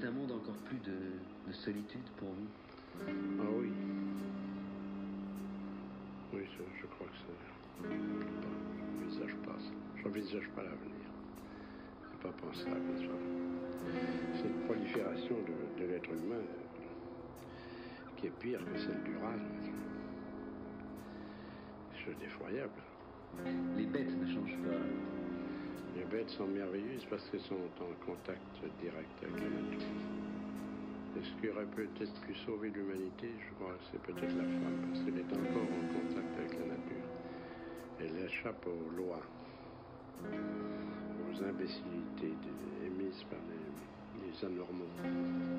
C'est un monde encore plus de solitude pour vous? Ah oui. Oui, je crois que c'est... Je n'envisage pas l'avenir. C'est pas pensable, ça. Cette prolifération de l'être humain qui est pire que celle du rat. C'est effroyable. Les bêtes ne changent pas. Les bêtes sont merveilleuses parce qu'elles sont en contact direct avec la nature. Et ce qui aurait peut-être pu sauver l'humanité, je crois, c'est peut-être la femme, parce qu'elle est encore en contact avec la nature. Elle échappe aux lois, aux imbécilités émises par les anormaux.